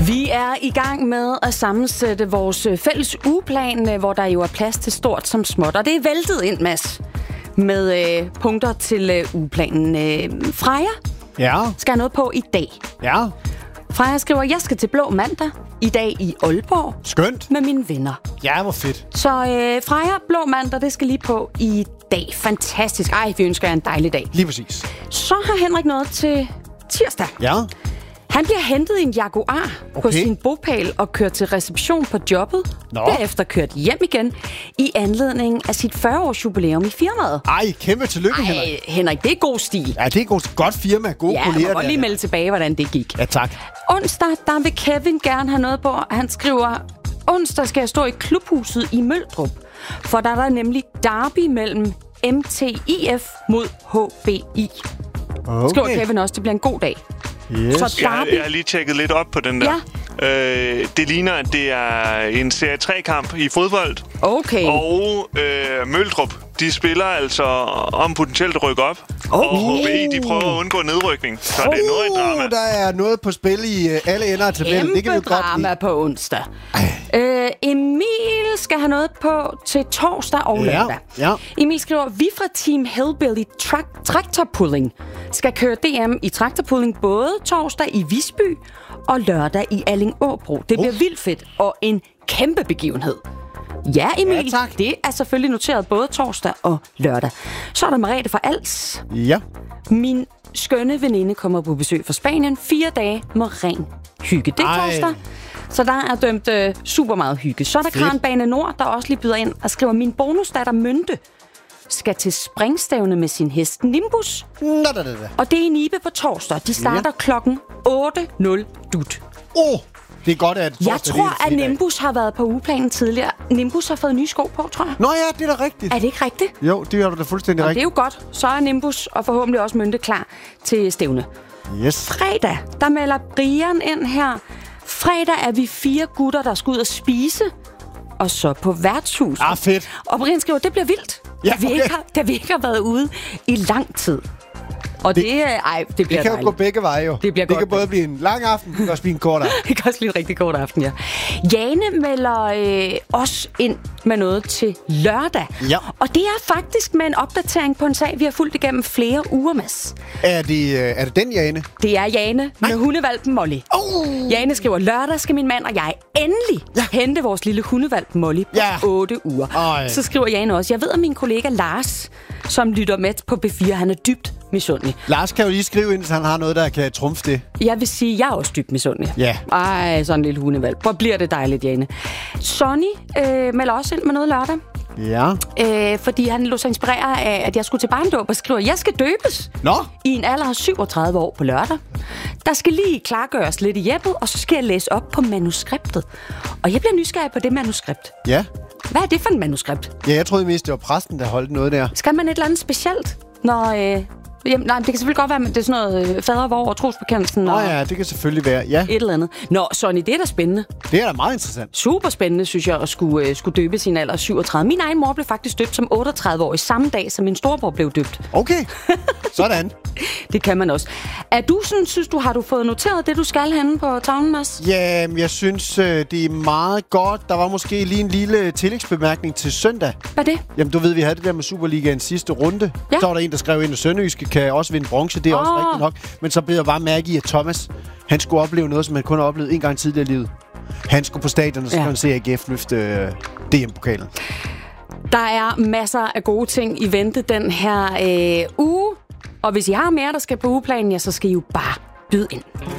Vi er i gang med at sammensætte vores fælles ugeplan, hvor der jo er plads til stort som småt. Og det er væltet ind, Mads, med punkter til ugeplanen. Freja skal have noget på i dag. Ja. Freja skriver, jeg skal til Blå Mandag i dag i Aalborg. Skønt. Med mine venner. Ja, hvor fedt. Så Freja, Blå Mandag, det skal lige på i dag. Fantastisk. Ej, vi ønsker jer en dejlig dag. Lige præcis. Så har Henrik noget til tirsdag. Ja. Han bliver hentet i en Jaguar på sin bopæl og kørt til reception på jobbet. Derefter kørt hjem igen i anledning af sit 40-års jubilæum i firmaet. Ej, kæmpe tillykke, Henrik. Henrik, det er god stil. Ja, det er godt firma, gode kolleger. Ja, jeg må godt lige melde tilbage, hvordan det gik. Ja, tak. Onsdag, der vil Kevin gerne have noget på. Han skriver, onsdag skal jeg stå i klubhuset i Møldrup, for der er der nemlig derby mellem MTIF mod HBI. Okay. Skriver Kevin også, det bliver en god dag. Yes. Så jeg har lige tjekket lidt op på den der. Ja. Det ligner, at det er en Serie 3-kamp i fodbold. Okay. Og Møldrup, de spiller altså om potentielt at rykke op. Og HBI, de prøver at undgå nedrykning. Så det er noget i drama. Der er noget på spil i alle ender af tabellen. Det kan vi godt drama på onsdag. Emil skal have noget på til torsdag og lørdag. Ja. Emil skriver, vi fra Team Hellbilly Traktorpulling skal køre DM i traktorpulling både torsdag i Visby og lørdag i Allingåbro. Det bliver vildt fedt og en kæmpe begivenhed. Ja, Emil, det er selvfølgelig noteret både torsdag og lørdag. Så er der Merete fra Als. Ja. Min skønne veninde kommer på besøg fra Spanien. 4 dage med ren hygge. Det er torsdag. Så der er dømt super meget hygge. Så er der Kranbane Nord, der også lige byder ind og skriver, min bonusdatter Mynte skal til springstævne med sin hest Nimbus. Og det er i Nibe på torsdag. De starter klokken 8.00 dut. Det er godt, at jeg tror, at Nimbus har været på ugeplanen tidligere. Nimbus har fået nye sko på, tror jeg. Nå ja, det er da rigtigt. Er det ikke rigtigt? Jo, det er da fuldstændig rigtigt. Det er jo godt. Så er Nimbus og forhåbentlig også Mynte klar til stævne. Yes. Fredag, der melder Brian ind her. Fredag er vi 4 gutter, der skal ud og spise. Og så på værtshus. Fedt. Og Brian skriver, det bliver vildt. Ja, da vi ikke har været ude i lang tid. Og det bliver det kan dejligt. jo gå begge veje, jo. Det kan både blive en lang aften, det kan også blive en kort aften. Det kan også blive en rigtig kort aften, ja. Jane melder også ind med noget til lørdag. Ja. Og det er faktisk med en opdatering på en sag, vi har fulgt igennem flere uger, Mads. Er det den Jane? Det er Jane med hundevalpen Molly. Jane skriver, lørdag skal min mand og jeg endelig hente vores lille hundevalp Molly på 8 uger. Så skriver Jane også, jeg ved, at min kollega Lars, som lytter med på B4, han er dybt misundelig. Lars kan jo lige skrive ind, hvis han har noget, der kan trumfe det. Jeg vil sige, jeg er også dybt misundelig. Ja. Ej, sådan en lille hundevalp. Hvor bliver det dejligt, Jane. Sonny melder også ind med noget lørdag. Ja. Fordi han lod sig inspirere af, at jeg skulle til barndåb og skriver, jeg skal døbes. I en alder af 37 år på lørdag. Der skal lige klargøres lidt i hjemmet, og så skal jeg læse op på manuskriptet. Og jeg bliver nysgerrig på det manuskript. Ja. Hvad er det for et manuskript? Ja, jeg troede mest, det var præsten, der holdt noget der. Skal man et eller andet specielt, når... Jamen, nej, det kan selvfølgelig godt være, at det er sådan noget fadervor og trosbekendelsen. Ja, det kan selvfølgelig være, ja. Et eller andet. Nå, Sonny, det er da spændende. Det er da meget interessant. Super spændende, synes jeg, at skulle døbe sin alder 37. Min egen mor blev faktisk døbt som 38-årig, samme dag, som min storebror blev døbt. Okay, sådan. Det kan man også. Er du sådan, har du fået noteret det, du skal henne på tavlen, Mads? Ja, jeg synes, det er meget godt. Der var måske lige en lille tillægsbemærkning til søndag. Hvad er det? Jamen, du ved, vi havde det der med Superligaens sidste runde. Ja. Så var der en, der skrev ind, at Sønderjyske kan også vinde bronze. Det er også rigtigt nok. Men så blev jeg bare mærke i, at Thomas, han skulle opleve noget, som han kun har oplevet en gang tidligere i livet. Han skulle på stadion, og så kan han se AGF løfte DM-pokalen. Der er masser af gode ting i vente den her uge. Og hvis I har mere, der skal på ugeplanen, så skal I jo bare byde ind.